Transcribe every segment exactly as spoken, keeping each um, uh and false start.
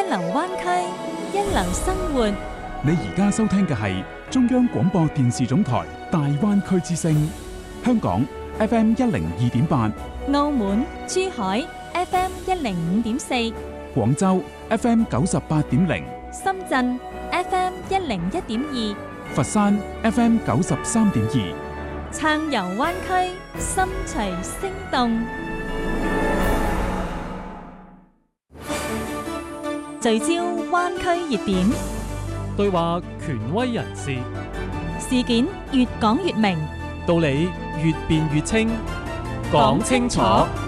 流灣區，一流生活。 你而家收聽嘅係中央廣播電視總台大灣區之聲，香港 F M 一零二點八， 澳門、珠海 F M 一零五點四， 廣州 F M 九十八點零， 深圳 F M 一零一點二， 佛山 F M 九十三點二， 暢遊灣區，心隨聲動，聚焦灣區熱點， 對話權威人士， 事件越講越明， 道理越辯越清，講清楚。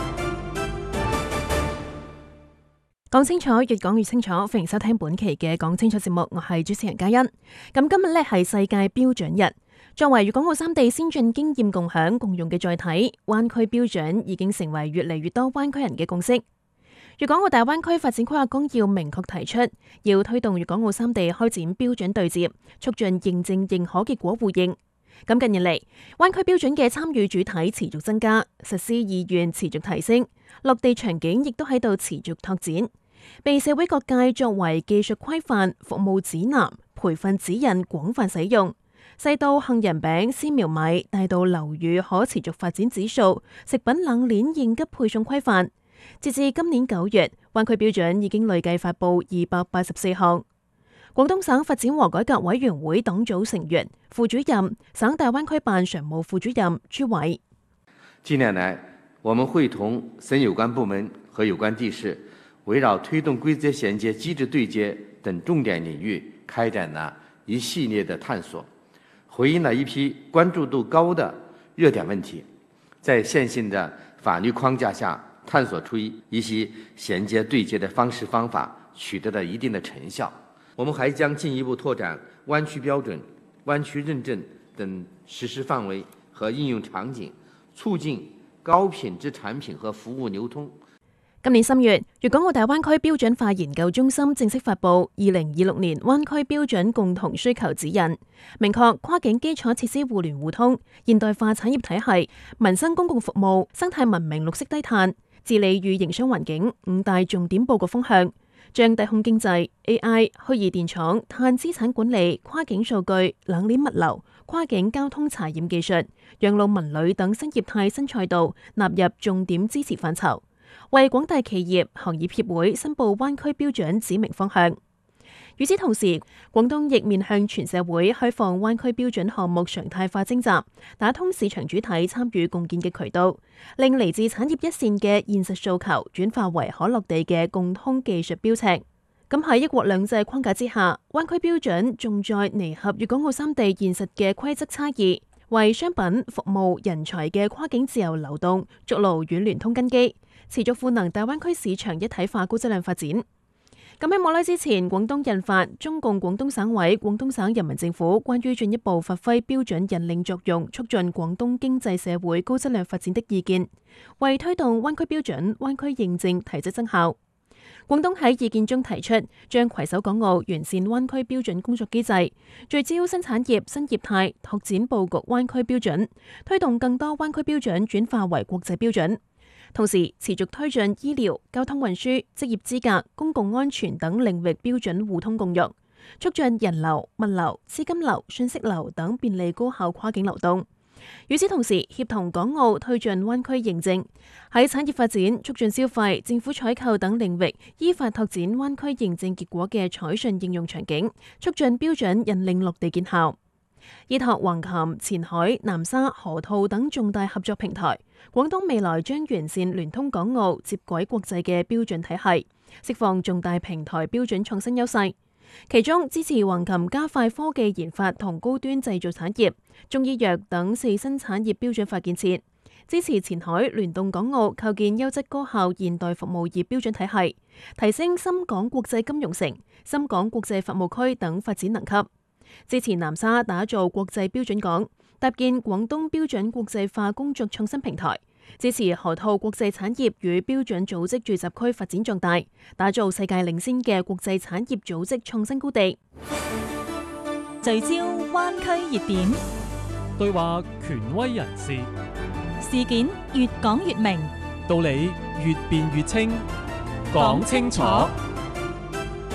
講清楚，越講越清楚。歡迎收聽本期嘅講清楚節目，我係主持人嘉欣。咁今日呢係世界標準日，作為粵港澳三地先進經驗共享共用嘅載體，灣區標準已經成為越嚟越多灣區人嘅共識。粵港澳大灣區發展規劃綱要明確提出，要推動粵港澳三地開展標準對接，促進認證認可結果互認。咁近年嚟，灣區標準嘅參與主體持續增加，實施意願持續提升，落地場景亦都喺度持續拓展，被社會各界作為技術規範、服務指南、培訓指引廣泛使用。細到杏仁餅、絲苗米，大到樓宇可持續發展指數、食品冷鏈應急配送規範。截至今年九月，灣區標準已經累計發布二百八十四項。廣東省發展和改革委員會黨組成員、副主任、省大灣區辦常務副主任朱偉。 近年來，我們會同省有關部門和有關地市，圍繞推動規則銜接、機制對接等重點領域，開展了一系列的探索，回應了一批關注度高的熱點問題，在現行的法律框架下，探索出一些銜接對接的方式方法，取得了一定的成效。我們還將進一步拓展灣區標準、灣區認證等實施範圍和應用場景，促進高品質產品和服務流通。 今年三月，粵港澳大灣區標準化研究中心正式發布二零二六年灣區標準共同需求指引，明確跨境基礎設施互聯互通、現代化產業體系、民生公共服務、生態文明、綠色低碳、治理與營商環境五大重點佈局方向，將低空經濟、A I、虛擬電廠、碳資產管理、跨境數據、冷鏈物流、跨境交通查驗技術、養老文旅等新業態新賽道納入重點支持範疇，為廣大企業、行業協會申報灣區標準指明方向。與此同時，廣東亦面向全社會開放灣區標準項目常態化徵集，打通市場主體參與共建嘅渠道，令嚟自產業一線嘅現實訴求轉化為可落地嘅共通技術標尺。咁喺一國兩制框架之下，灣區標準重在彌合粵港澳三地現實嘅規則差異，為商品、服務、人才嘅跨境自由流動築牢軟聯通根基，持續賦能大灣區市場一體化高質量發展。咁喺冇耐之前，廣東印發《中共廣東省委、廣東省人民政府關於進一步發揮標準引領作用，促進廣東經濟社會高質量發展的意見》，為推動灣區標準、灣區認證提質增效。廣東喺意見中提出，將攜手港澳完善灣區標準工作機制，聚焦新產業、新業態，拓展佈局灣區標準，推動更多灣區標準轉化為國際標準。同時持續推進醫療、交通運輸、職業資格、公共安全等領域標準互通共用，促進人流、物流、資金流、信息流等便利高效跨境流動。與此同時，協同港澳推進灣區認證，喺產業發展、促進消費、政府採購等領域，依法拓展灣區認證結果嘅採信應用場景，促進標準引領落地見效。依託橫琴、前海、南沙、河套等重大合作平台，廣東未來將完善聯通港澳、接軌國際嘅標準體系，釋放重大平台標準創新優勢。其中支持橫琴加快科技研發同高端製造產業、中醫藥等四新產業標準化建設；支持前海聯動港澳構建優質高效現代服務業標準體系，提升深港國際金融城、深港國際服務區等發展能級。支持南沙打造國際標準港，搭建廣東標準國際化工作創新平台；支持河套國際產業與標準組織聚集區發展壯大，打造世界領先嘅國際產業組織創新高地。 聚焦灣區熱點， 對話權威人士， 事件越講越明， 道理越辯越清，講清楚。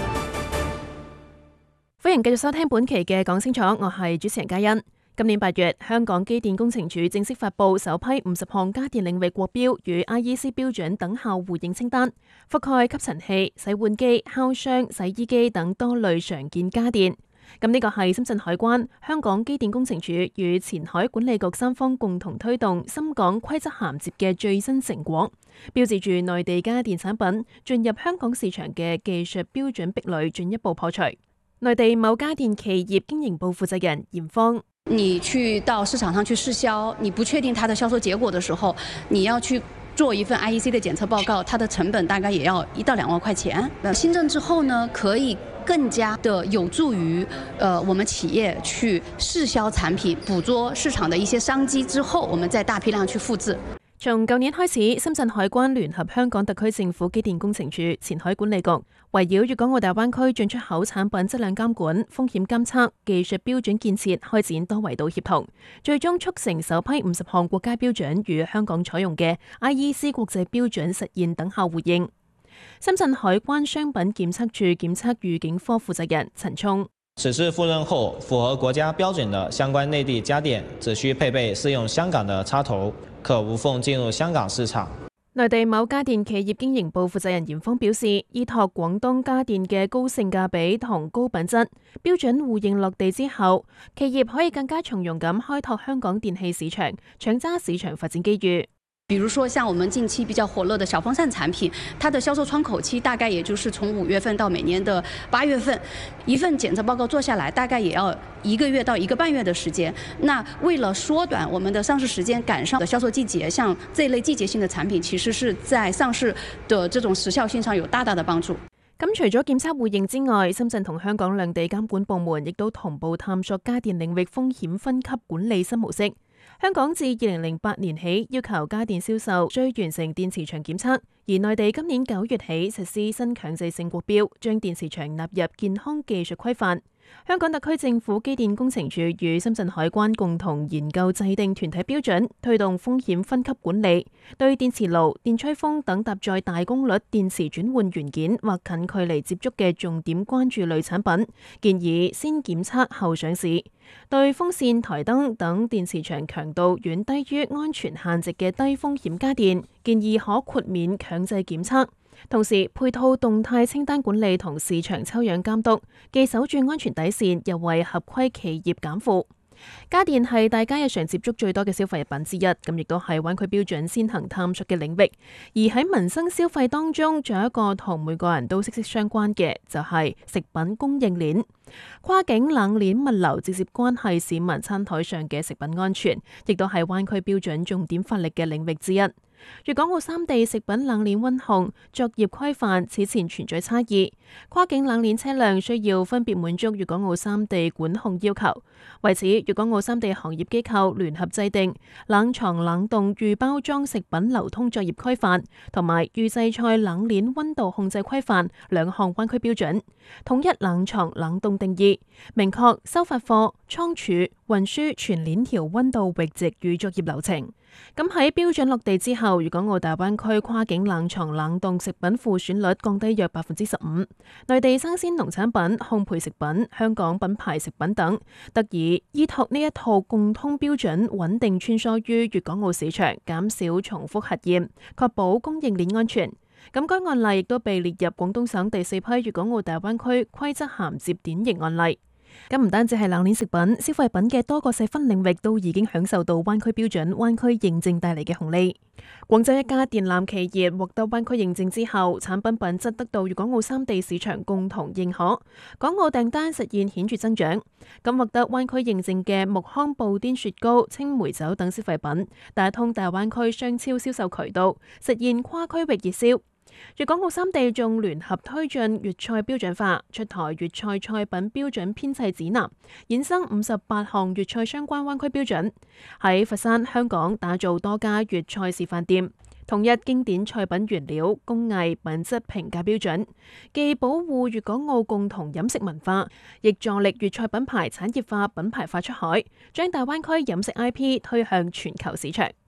歡迎繼續收聽本期嘅講清楚，我係主持人嘉欣。今年八月，香港機電工程署正式發布首批五十項家電領域國標與 I E C 標準等效互認清單，覆蓋吸塵器、洗碗機、烤箱、洗衣機等多類常見家電。咁呢個係深圳海關、香港機電工程署與前海管理局三方共同推動深港規則銜接嘅最新成果，標誌住內地家電產品進入香港市場嘅技術標準壁壘進一步破除。內地某家電企業經營部負責人嚴芳： 你去到市場上去試銷，你不確定它的銷售結果的時候，你要去做一份 I E C 的檢測報告，它的成本大概也要一到兩萬塊錢。新政之後呢，可以更加的有助於，呃，我們企業去試銷產品，捕捉市場的一些商機之後，我們再大批量去複製。 從舊年開始，深圳海關聯合香港特區政府機電工程署、前海管理局，圍繞粵港澳大灣區進出口產品質量監管、風險監測、技術標準建設開展多維度協同，最終促成首批五十項國家標準與香港採用嘅 I E C 國際標準實現等效互認。深圳海關商品檢測處檢測預警科負責人陳聰： 此次赴任後，符合國家標準的相關內地家電只需配備適用香港的插頭，可無縫進入香港市場。 內地某家電企業經營部負責人嚴峰表示，依託廣東家電嘅高性價比同高品質，標準互認落地之後，企業可以更加從容咁開拓香港電器市場，搶揸市場發展機遇。 比如說，像我們近期比較火熱的小風扇產品，它的銷售窗口期大概也就是從五月份到每年的八月份，一份檢測報告做下來，大概也要一個月到一個半月的時間。那為了縮短我們的上市時間，趕上的銷售季節，像這類季節性的產品，其實是在上市的這種時效性上有大大的幫助。 咁除咗檢測互認之外，深圳同香港兩地監管部門亦都同步探索家電領域風險分級管理新模式。香港自二零零八年起要求家電銷售需完成電磁場檢測，而內地今年九月起實施新強制性國標，將電磁場納入健康技術規範。香港特區政府機電工程署與深圳海關共同研究制定團體標準，推動風險分級管理，對電磁爐、電吹風等搭載大功率電磁轉換元件或近距離接觸嘅重點關注類產品，建議先檢測後上市。對風扇、台燈等電磁場強度遠低於安全限值嘅低風險家電，建議可豁免強制檢測。同時配套動態清單管理同市場抽樣監督，既守住安全底線，又為合規企業減負。家電係大家日常接觸最多嘅消費品之一，咁亦都係灣區標準先行探索嘅領域。而喺民生消費當中，仲有一個同每個人都息息相關嘅，就係食品供應鏈。跨境冷鏈物流直接關係市民餐台上嘅食品安全，亦都係灣區標準重點發力嘅領域之一。粵港澳三地食品冷鏈溫控作業規範此前存在差異，跨境冷鏈車輛需要分別滿足粵港澳三地管控要求。為此，粵港澳三地行業機構聯合制定冷藏冷凍預包裝食品流通作業規範同埋預製菜冷鏈溫度控制規範兩項灣區標準，統一冷藏冷凍定義，明確收發貨、倉儲、運輸全鏈條溫度閾值與作業流程。咁喺標準落地之後，粵港澳大灣區跨境冷藏冷凍食品庫存率降低約百分之十五，內地生鮮農產品、烘焙食品、香港品牌食品等得以依託呢一套共通標準，穩定穿梭於粵港澳市場，減少重複核驗，確保供應鏈安全。咁該案例亦都被列入廣東省第四批粵港澳大灣區規則銜接典型案例。咁唔單止係冷鏈食品，消費品嘅多個細分領域都已經享受到灣區標準、灣區認證帶嚟嘅紅利。廣州一家電纜企業獲得灣區認證之後，產品品質得到粵港澳三地市場共同認可，港澳訂單實現顯著增長。咁獲得灣區認證嘅木糠布甸雪糕、青梅酒等消費品，打通大灣區商超銷售渠道，實現跨區域熱銷。粵港澳三地仲聯合推進粵菜標準化，出台粵菜菜品標準編製指南，衍生五十八項粵菜相關灣區標準。喺佛山、香港打造多家粵菜示範店，統一經典菜品原料、工藝、品質評價標準，既保護粵港澳共同飲食文化，亦助力粵菜品牌產業化、品牌化出海，將大灣區飲食 I P 推向全球市場。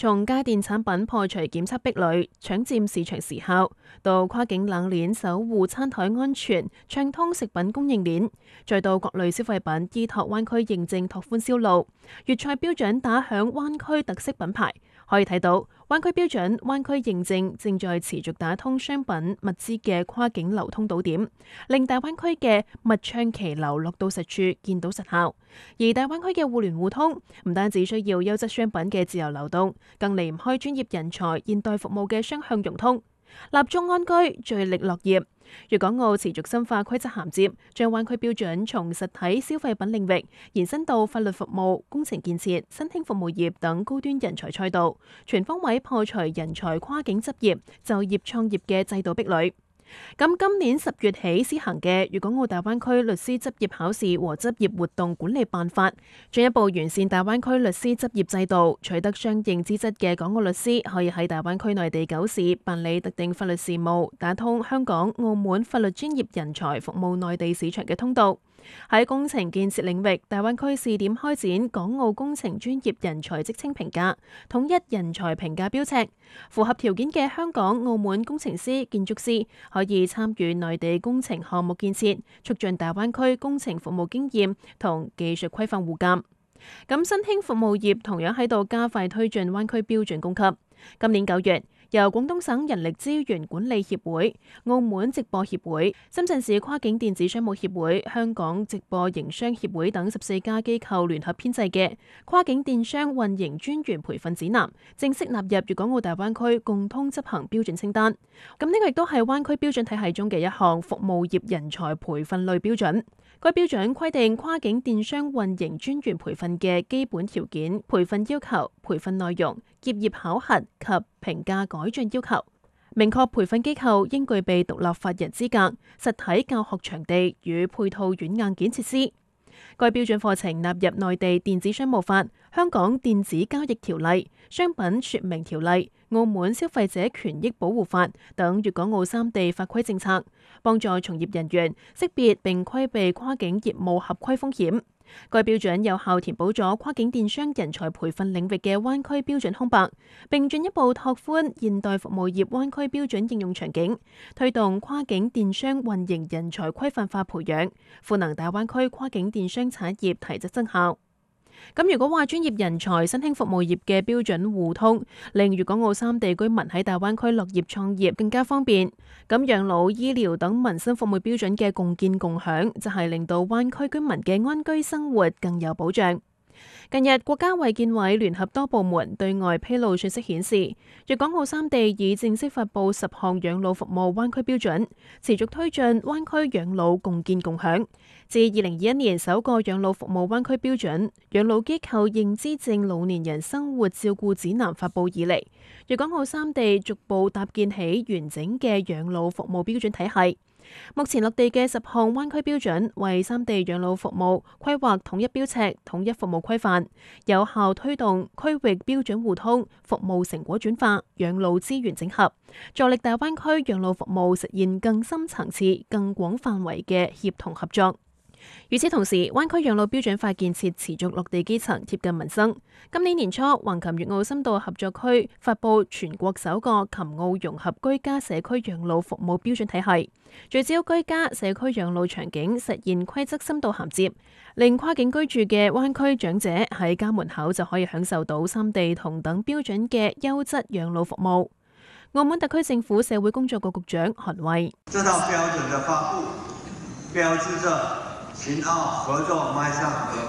從家電產品破除檢測壁壘、搶佔市場時效，到跨境冷鏈守護餐台安全、暢通食品供應鏈，再到各類消費品依託灣區認證拓寬銷路，粵菜標準打響灣區特色品牌。可以睇到，灣區標準、灣區認證正在持續打通商品物資嘅跨境流通島點，令大灣區嘅物暢其流落到實處，見到實效。而大灣區嘅互聯互通，唔單止需要優質商品嘅自由流動，更離唔開專業人才、現代服務嘅雙向融通。立足安居，聚力樂業。粵港澳持續深化規則銜接，將灣區標準從實體消費品領域延伸到法律服務、工程建設、新興服務業等高端人才賽道，全方位破除人才跨境執業、就業創業嘅制度壁壘。咁今年十月起施行嘅《粵港澳大灣區律師執業考試和執業活動管理辦法》，進一步完善大灣區律師執業制度，取得相應資質嘅港澳律師可以喺大灣區內地九市辦理特定法律事務，打通香港、澳門法律專業人才服務內地市場嘅通道。喺工程建設領域，大灣區試點開展港澳工程專業人才職稱評價，統一人才評價標尺。符合條件嘅香港、澳門工程師、建築師可以參與內地工程項目建設，促進大灣區工程服務經驗同技術規範互鑑。咁新興服務業同樣喺度加快推進灣區標準供給。今年九月，由廣東省人力資源管理協會、澳門直播協會、深圳市跨境電子商務協會、香港直播營商協會等十四家機構聯合編製嘅跨境電商運營專員培訓指南，正式納入粵港澳大灣區共通執行標準清單。咁呢個亦都係灣區標準體系中嘅一項服務業人才培訓類標準。該標準規定跨境電商運營專員培訓嘅基本條件、培訓要求、培訓內容、結業考核及評價改進要求，明確培訓機構應具備獨立法人資格、實體教學場地與配套軟硬件設施。該標準課程納入內地電子商務法、香港電子交易條例、商品說明條例、澳門消費者權益保護法等粵港澳三地法規政策，幫助從業人員識別並規避跨境業務合規風險。該標準有效填補咗跨境電商人才培訓領域嘅灣區標準空白，並進一步拓寬現代服務業灣區標準應用場景，推動跨境電商運營人才規範化培養，賦能大灣區跨境電商產業提質增效。咁如果話專業人才、新興服務業嘅標準互通，令粵港澳三地居民喺大灣區落業創業更加方便。咁養老、醫療等民生服務標準嘅共建共享，就係令到灣區居民嘅安居生活更有保障。近日，國家衛健委聯合多部門對外披露信息顯示，粵港澳三地已正式發布十項養老服務灣區標準，持續推進灣區養老共建共享。自二零二一年首個養老服務灣區標準《養老機構認知症老年人生活照顧指南》發布以嚟，粵港澳三地逐步搭建起完整嘅養老服務標準體系。目前落地嘅十項灣區標準，為三地養老服務規劃統一標尺、統一服務規範，有效推動區域標準互通、服務成果轉化、養老資源整合，助力大灣區養老服務實現更深層次、更廣範圍嘅協同合作。與此同時，灣區養老標準化建設持續落地基層，貼近民生。今年年初，橫琴粵澳深度合作區發布全國首個琴澳融合居家社區養老服務標準體系，聚焦居家社區養老場景，實現規則深度銜接，令跨境居住嘅灣區長者喺家門口就可以享受到三地同等標準嘅優質養老服務。澳門特區政府社會工作局局長韓衛： 這套標準的發布，標誌着秦澳合作邁向